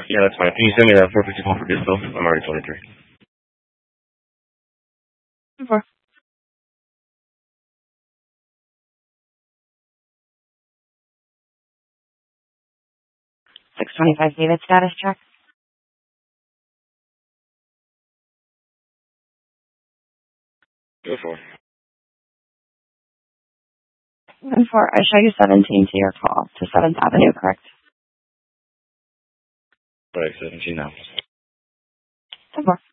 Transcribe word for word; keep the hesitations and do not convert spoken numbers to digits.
Yeah, that's fine. Can you send me that four fifty-four for Bispo? I'm already twenty-three. Four. six twenty-five David status check. Go for it. And four, I show you seventeen to your call to seventh Avenue, correct? Right, seventeen now. ten four.